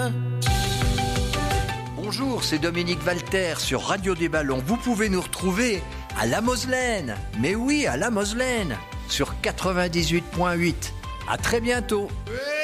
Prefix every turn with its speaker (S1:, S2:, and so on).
S1: Bonjour, c'est Dominique Valter sur Radio des Ballons. Vous pouvez nous retrouver à La Moselaine. Mais oui, à La Moselaine, sur 98.8. À très bientôt.